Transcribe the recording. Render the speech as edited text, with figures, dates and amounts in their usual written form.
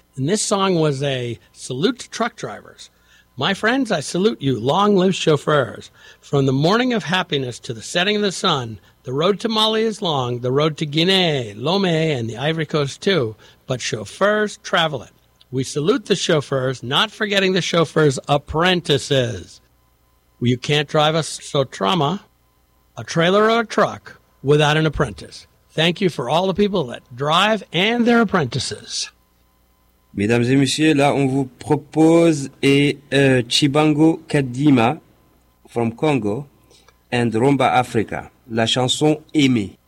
And this song was a salute to truck drivers. My friends, I salute you. Long live chauffeurs. From the morning of happiness to the setting of the sun, the road to Mali is long, the road to Guinea, Lomé, and the Ivory Coast too, but chauffeurs travel it. We salute the chauffeurs, not forgetting the chauffeurs' apprentices. You can't drive a Sotrama, a trailer, or a truck without an apprentice. Thank you for all the people that drive and their apprentices. Mesdames et messieurs, là on vous propose Chibango Kadima from Congo and Rumba Africa, la chanson Aimée.